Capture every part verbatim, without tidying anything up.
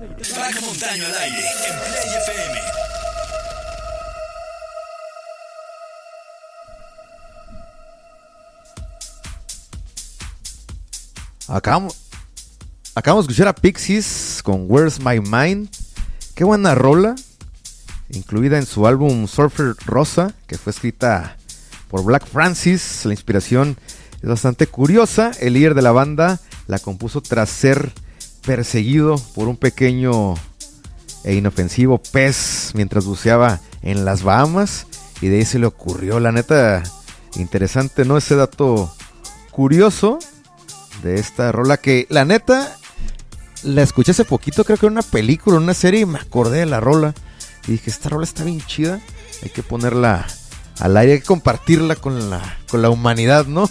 Frank Montaño al aire en Play F M. Acabamos, acabamos de escuchar a Pixies con Where's My Mind. Qué buena rola, incluida en su álbum Surfer Rosa, que fue escrita por Black Francis. La inspiración es bastante curiosa. El líder de la banda la compuso tras ser perseguido por un pequeño e inofensivo pez mientras buceaba en las Bahamas, y de ahí se le ocurrió. La neta, interesante, ¿no? Ese dato curioso de esta rola, que la neta la escuché hace poquito, creo que en una película, en una serie, y me acordé de la rola y dije, esta rola está bien chida, hay que ponerla al aire, hay que compartirla con la, con la humanidad, ¿no?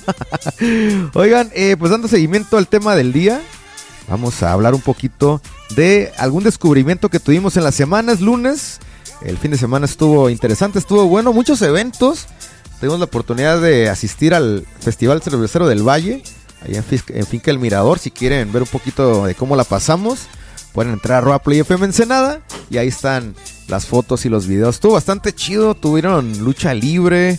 Oigan, eh, pues dando seguimiento al tema del día, vamos a hablar un poquito de algún descubrimiento que tuvimos en la semana. Es lunes, el fin de semana estuvo interesante, estuvo bueno, muchos eventos. Tuvimos la oportunidad de asistir al Festival Cervecero del Valle, allá en, Fic- en Finca El Mirador. Si quieren ver un poquito de cómo la pasamos, pueden entrar a arroba Play F M Ensenada, y ahí están las fotos y los videos. Estuvo bastante chido, tuvieron lucha libre,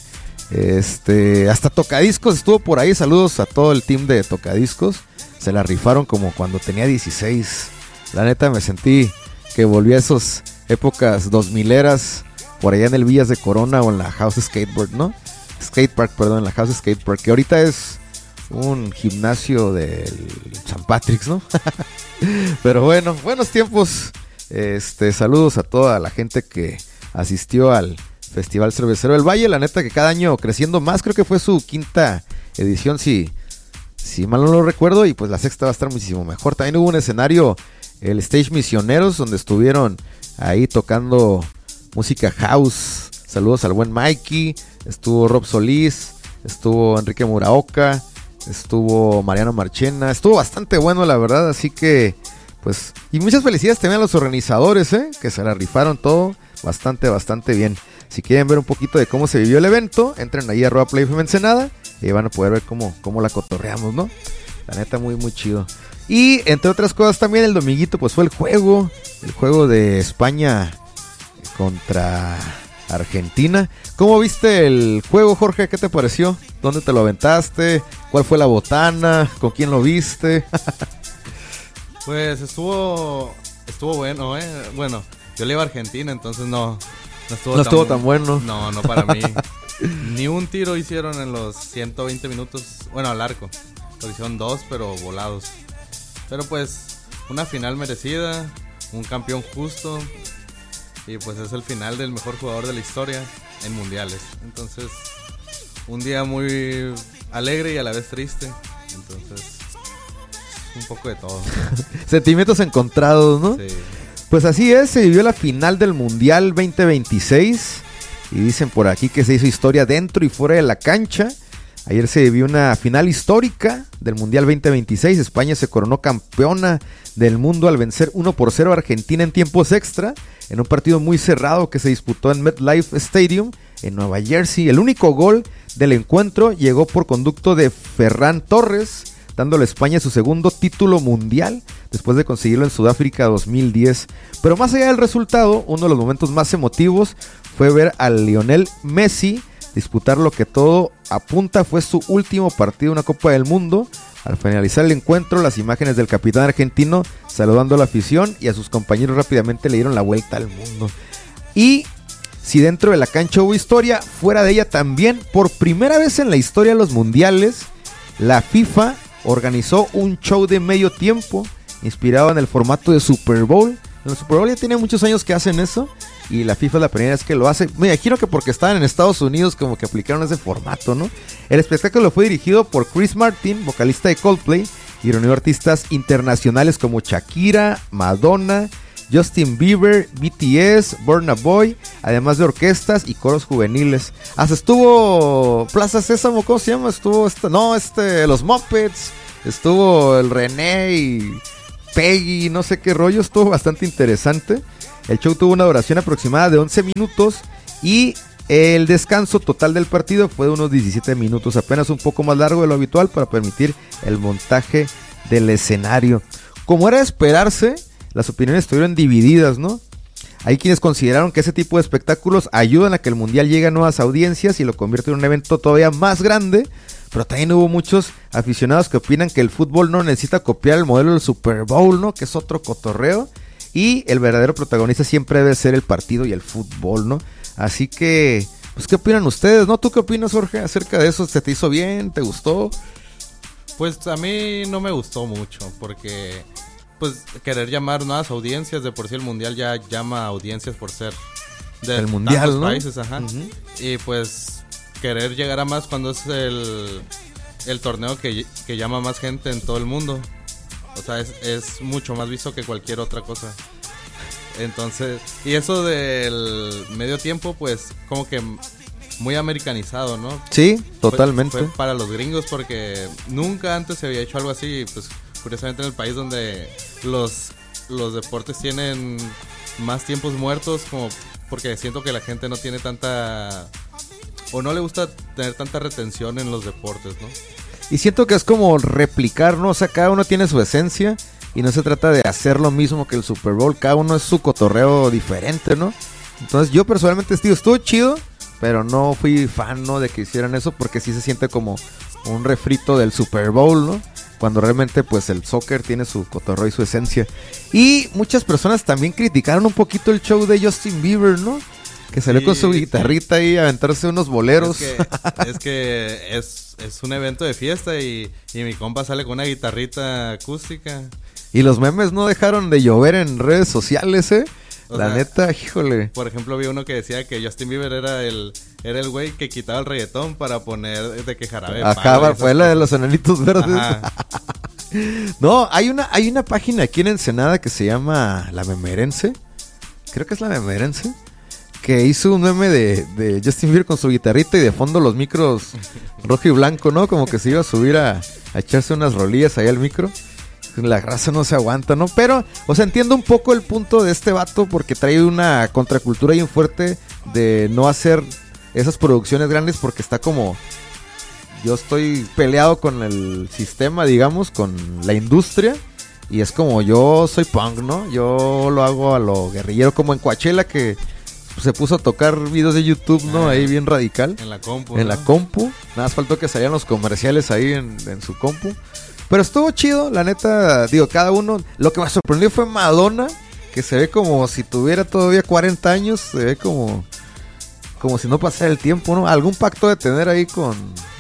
este, hasta tocadiscos estuvo por ahí. Saludos a todo el team de tocadiscos, se la rifaron como cuando tenía dieciséis. La neta me sentí que volví a esas épocas dos mileras, por allá en el Villas de Corona o en la House Skateboard, ¿no? Skate Park, perdón, en la House Skate Park, que ahorita es un gimnasio del San Patrick's, ¿no? Pero bueno, buenos tiempos. Este, saludos a toda la gente que asistió al Festival Cervecero del Valle. La neta que cada año creciendo más, creo que fue su quinta edición, si, si mal no lo recuerdo, y pues la sexta va a estar muchísimo mejor. También hubo un escenario, el Stage Misioneros, donde estuvieron ahí tocando música house. Saludos al buen Mikey, estuvo Rob Solís, estuvo Enrique Muraoka, estuvo Mariano Marchena, estuvo bastante bueno, la verdad. Así que pues, y muchas felicidades también a los organizadores, ¿eh? Que se la rifaron todo bastante, bastante bien. Si quieren ver un poquito de cómo se vivió el evento, entren ahí a arroba Play F M Ensenada y van a poder ver cómo, cómo la cotorreamos, ¿no? La neta, muy, muy chido. Y entre otras cosas también el dominguito pues fue el juego, el juego de España contra Argentina. ¿Cómo viste el juego, Jorge? ¿Qué te pareció? ¿Dónde te lo aventaste? ¿Cuál fue la botana? ¿Con quién lo viste? Pues estuvo estuvo bueno, eh. Bueno, yo le iba a Argentina, entonces no no estuvo, no tan, estuvo tan bueno. No, no para mí. Ni un tiro hicieron en los ciento veinte minutos, bueno, al arco. Lo hicieron dos, pero volados. Pero pues una final merecida, un campeón justo, y pues es el final del mejor jugador de la historia en mundiales. Entonces, un día muy alegre y a la vez triste. Entonces, un poco de todo. Sentimientos encontrados, ¿no? Sí. Pues así es, se vivió la final del Mundial veinte veintiséis. Y dicen por aquí que se hizo historia dentro y fuera de la cancha. Ayer se vivió una final histórica del Mundial veinte veintiséis. España se coronó campeona del mundo al vencer uno por cero a Argentina en tiempos extra, en un partido muy cerrado que se disputó en MetLife Stadium en Nueva Jersey. El único gol del encuentro llegó por conducto de Ferran Torres, dándole a España su segundo título mundial después de conseguirlo en Sudáfrica dos mil diez. Pero más allá del resultado, uno de los momentos más emotivos fue ver a Lionel Messi disputar lo que todo apunta fue su último partido en una Copa del Mundo. Al finalizar el encuentro, las imágenes del capitán argentino saludando a la afición y a sus compañeros rápidamente le dieron la vuelta al mundo. Y si dentro de la cancha hubo historia, fuera de ella también, por primera vez en la historia de los mundiales, la FIFA organizó un show de medio tiempo inspirado en el formato de Super Bowl. En el Super Bowl ya tiene muchos años que hacen eso, y la FIFA es la primera vez que lo hace. Me imagino que porque estaban en Estados Unidos como que aplicaron ese formato, ¿no? El espectáculo fue dirigido por Chris Martin, vocalista de Coldplay, y reunió artistas internacionales como Shakira, Madonna, Justin Bieber, B T S, Burna Boy, además de orquestas y coros juveniles. Hasta estuvo Plaza Sésamo, ¿cómo se llama? Estuvo este, no, este, los Muppets, estuvo el René y Peggy, no sé qué rollo, estuvo bastante interesante. El show tuvo una duración aproximada de once minutos y el descanso total del partido fue de unos diecisiete minutos, apenas un poco más largo de lo habitual para permitir el montaje del escenario. Como era de esperarse, las opiniones estuvieron divididas, ¿no? Hay quienes consideraron que ese tipo de espectáculos ayudan a que el mundial llegue a nuevas audiencias y lo convierte en un evento todavía más grande, pero también hubo muchos aficionados que opinan que el fútbol no necesita copiar el modelo del Super Bowl, ¿no? Que es otro cotorreo, y el verdadero protagonista siempre debe ser el partido y el fútbol, ¿no? Así que, pues, ¿qué opinan ustedes, no? ¿Tú qué opinas, Jorge, acerca de eso? ¿Se te hizo bien? ¿Te gustó? Pues a mí no me gustó mucho, porque pues querer llamar nuevas audiencias, de por sí el mundial ya llama audiencias por ser de el mundial, tantos ¿no? países, ajá. Uh-huh. Y pues querer llegar a más cuando es el, el torneo que, que llama más gente en todo el mundo. O sea, es, es mucho más visto que cualquier otra cosa. Entonces, y eso del medio tiempo, pues como que muy americanizado, ¿no? Sí, totalmente. Fue, fue para los gringos, porque nunca antes se había hecho algo así, pues curiosamente en el país donde los, los deportes tienen más tiempos muertos, como porque siento que la gente no tiene tanta, o no le gusta tener tanta retención en los deportes, ¿no? Y siento que es como replicar, ¿no? O sea, cada uno tiene su esencia y no se trata de hacer lo mismo que el Super Bowl, cada uno es su cotorreo diferente, ¿no? Entonces yo personalmente, tío, estuvo chido, pero no fui fan, ¿no? De que hicieran eso, porque sí se siente como un refrito del Super Bowl, ¿no? Cuando realmente pues el soccer tiene su cotorreo y su esencia. Y muchas personas también criticaron un poquito el show de Justin Bieber, ¿no? Que salió sí, con su guitarrita ahí a aventarse unos boleros. Es que es, que es, es un evento de fiesta y, y mi compa sale con una guitarrita acústica. Y los memes no dejaron de llover en redes sociales, ¿eh? O La sea, neta, híjole. Por ejemplo, vi uno que decía que Justin Bieber era el era el güey que quitaba el reggaetón para poner de que Jarabe de Ajá, Palo, fue la de los enanitos verdes. No, hay una hay una página aquí en Ensenada que se llama La Memerense. Creo que es La Memerense. Que hizo un meme de, de Justin Bieber con su guitarrita y de fondo los micros rojo y blanco, ¿no? Como que se iba a subir a, a echarse unas rolillas ahí al micro. La raza no se aguanta, ¿no? Pero, o sea, entiendo un poco el punto de este vato, porque trae una contracultura bien fuerte de no hacer esas producciones grandes, porque está como... Yo estoy peleado con el sistema, digamos, con la industria, y es como yo soy punk, ¿no? Yo lo hago a lo guerrillero, como en Coachella, que se puso a tocar videos de YouTube, ¿no? Ahí bien radical. En la compu. En ¿no? la compu. Nada más faltó que salieran los comerciales ahí en, en su compu. Pero estuvo chido, la neta, digo, cada uno. Lo que me sorprendió fue Madonna, que se ve como si tuviera todavía cuarenta años, se ve como como si no pasara el tiempo, ¿no? Algún pacto de tener ahí con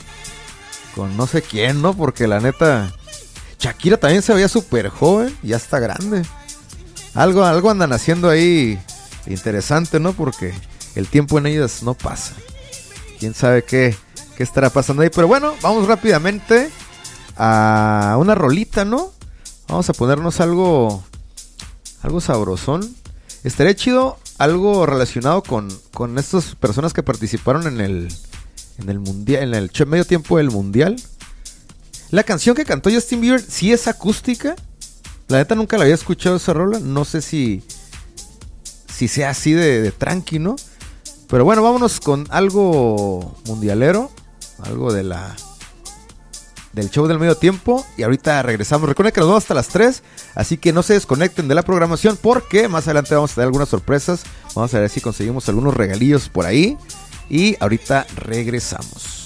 con no sé quién, ¿no? Porque la neta, Shakira también se veía súper joven, ya está grande. Algo, algo andan haciendo ahí interesante, ¿no? Porque el tiempo en ellas no pasa. Quién sabe qué, qué estará pasando ahí. Pero bueno, vamos rápidamente a una rolita, ¿no? Vamos a ponernos algo algo sabrosón. Estaría chido algo relacionado con, con estas personas que participaron en el en el mundial, en el medio tiempo del mundial. La canción que cantó Justin Bieber sí es acústica. La neta nunca la había escuchado esa rola. No sé si si sea así de, de tranqui, ¿no? Pero bueno, vámonos con algo mundialero, algo de la del show del medio tiempo, y ahorita regresamos. Recuerden que nos vamos hasta las tres, así que no se desconecten de la programación, porque más adelante vamos a tener algunas sorpresas. Vamos a ver si conseguimos algunos regalillos por ahí, y ahorita regresamos.